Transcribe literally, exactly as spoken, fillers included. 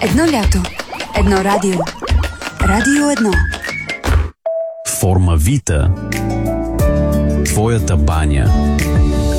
Едно лято. Едно радио. Радио едно. Форма Вита. Твоята баня.